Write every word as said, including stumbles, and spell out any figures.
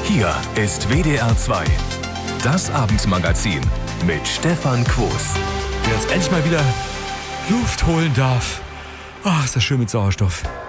Hier ist W D R zwei, das Abendmagazin mit Stefan Quos. Der jetzt endlich mal wieder Luft holen darf. Ach, ist das schön mit Sauerstoff.